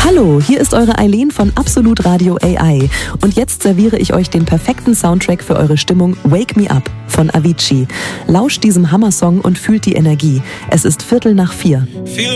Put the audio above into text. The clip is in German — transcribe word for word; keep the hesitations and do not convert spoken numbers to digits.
Hallo, hier ist eure Eileen von Absolut Radio A I und jetzt serviere ich euch den perfekten Soundtrack für eure Stimmung Wake Me Up von Avicii. Lauscht diesem Hammersong und fühlt die Energie. Es ist Viertel nach vier.